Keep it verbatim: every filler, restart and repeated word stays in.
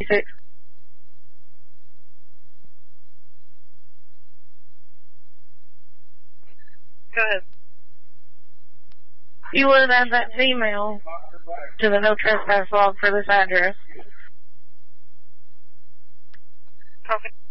six. Go ahead. You would add that female to the no trespass log for this address. Okay.